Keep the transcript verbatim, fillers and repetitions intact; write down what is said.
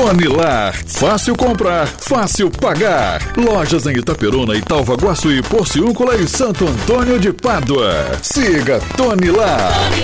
Tonilar, fácil comprar, fácil pagar. Lojas em Itaperuna, Itaúva, Guaçuí, Porciúncula e Santo Antônio de Pádua. Siga Tonilar.